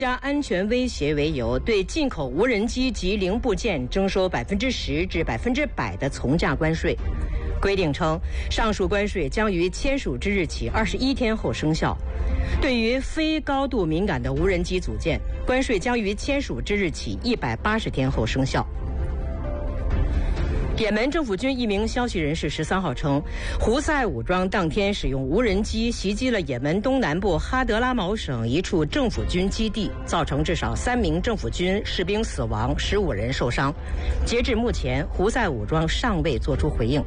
加安全威胁为由，对进口无人机及零部件征收10%至100%的从价关税。规定称，上述关税将于签署之日起21天后生效。对于非高度敏感的无人机组件，关税将于签署之日起180天后生效。也门政府军一名消息人士13号称，胡塞武装当天使用无人机袭击了也门东南部哈德拉茅省一处政府军基地，造成至少3名政府军士兵死亡，15人受伤。截至目前，胡塞武装尚未作出回应。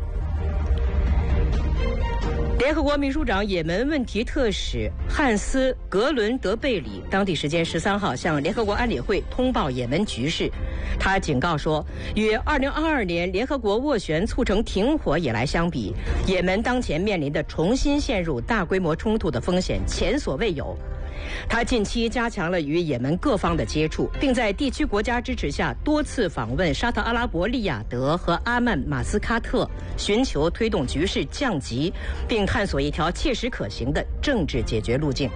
联合国秘书长也门问题特使汉斯·格伦德贝里当地时间13号向联合国安理会通报也门局势。他警告说，与2022年联合国斡旋促成停火以来相比，也门当前面临的重新陷入大规模冲突的风险前所未有。他近期加强了与也门各方的接触，并在地区国家支持下多次访问沙特阿拉伯利雅得和阿曼马斯喀特，寻求推动局势降级，并探索一条切实可行的政治解决路径。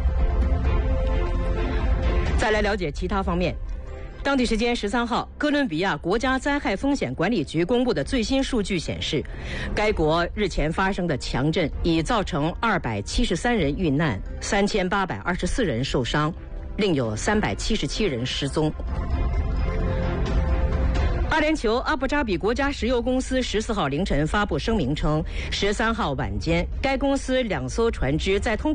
再来了解其他方面。当地时间13号，哥伦比亚国家灾害风险管理局公布的最新数据显示，该国日前发生的强震已造成273人遇难，3824人受伤，另有377人失踪。阿联酋阿布扎比国家石油公司14号凌晨发布声明称，13号晚间，该公司2艘船只在通过